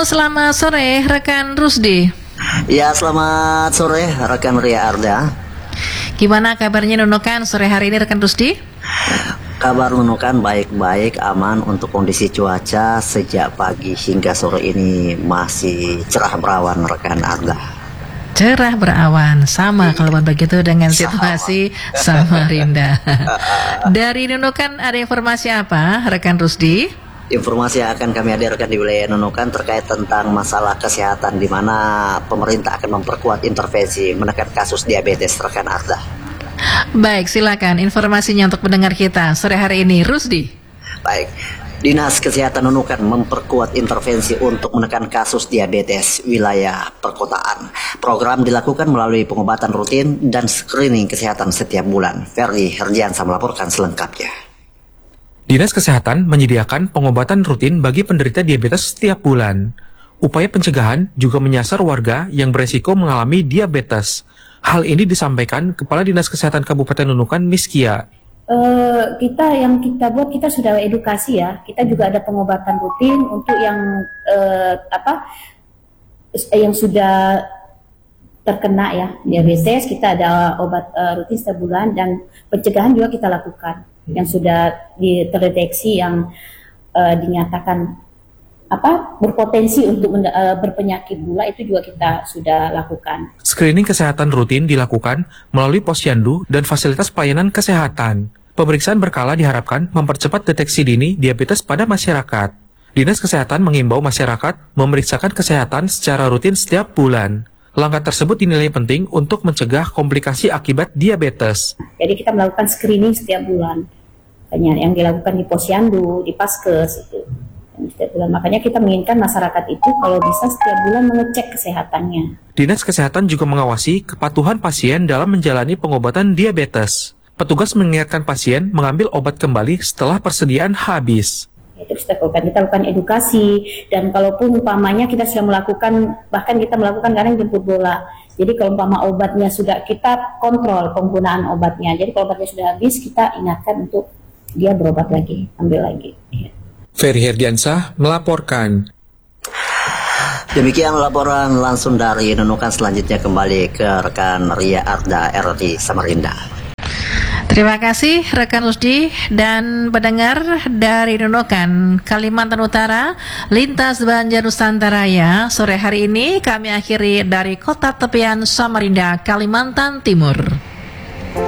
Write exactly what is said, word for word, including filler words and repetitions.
selamat sore rekan Rusdi. Ya, selamat sore rekan Ria Arda. Gimana kabarnya Nunukan sore hari ini rekan Rusdi? Kabar Nunukan baik-baik, aman untuk kondisi cuaca sejak pagi hingga sore ini masih cerah berawan rekan Arda. Cerah berawan, sama kalau begitu dengan situasi Samarinda. Dari Nunukan ada informasi apa rekan Rusdi? Informasi yang akan kami hadirkan di wilayah Nunukan terkait tentang masalah kesehatan, di mana pemerintah akan memperkuat intervensi menekan kasus diabetes rekan Arda. Baik, silakan informasinya untuk pendengar kita sore hari ini, Rusdi. Baik, Dinas Kesehatan Nunukan memperkuat intervensi untuk menekan kasus diabetes wilayah perkotaan. Program dilakukan melalui pengobatan rutin dan screening kesehatan setiap bulan. Ferdi Herdiansa melaporkan selengkapnya. Dinas Kesehatan menyediakan pengobatan rutin bagi penderita diabetes setiap bulan. Upaya pencegahan juga menyasar warga yang beresiko mengalami diabetes. Hal ini disampaikan Kepala Dinas Kesehatan Kabupaten Nunukan, Miskia. Uh, kita yang kita buat, kita sudah edukasi ya. Kita juga ada pengobatan rutin untuk yang uh, apa yang sudah terkena ya diabetes. Kita ada obat uh, rutin setiap bulan, dan pencegahan juga kita lakukan. Yang sudah terdeteksi yang uh, dinyatakan apa berpotensi untuk uh, berpenyakit gula, itu juga kita sudah lakukan. Screening kesehatan rutin dilakukan melalui posyandu dan fasilitas pelayanan kesehatan. Pemeriksaan berkala diharapkan mempercepat deteksi dini diabetes pada masyarakat. Dinas Kesehatan mengimbau masyarakat memeriksakan kesehatan secara rutin setiap bulan. Langkah tersebut dinilai penting untuk mencegah komplikasi akibat diabetes. Jadi kita melakukan screening setiap bulan, yang dilakukan di posyandu, di paskes itu. Setiap bulan. Makanya kita menginginkan masyarakat itu kalau bisa setiap bulan mengecek kesehatannya. Dinas Kesehatan juga mengawasi kepatuhan pasien dalam menjalani pengobatan diabetes. Petugas mengingatkan pasien mengambil obat kembali setelah persediaan habis. Itu kita lakukan, kita lakukan edukasi, dan kalaupun umpamanya kita sudah melakukan, bahkan kita melakukan kadang jemput bola. Jadi kalau umpama obatnya sudah, kita kontrol penggunaan obatnya. Jadi kalau obatnya sudah habis, kita ingatkan untuk dia berobat lagi, ambil lagi. Ya. Ferdi Herdiansa melaporkan. Demikian laporan langsung dari Nunukan. Selanjutnya kembali ke rekan Ria Arda R di Samarinda. Terima kasih rekan Rusdi dan pendengar dari Nunukan, Kalimantan Utara, lintas Banjar Nusantara ya. Sore hari ini kami akhiri dari kota tepian Samarinda, Kalimantan Timur.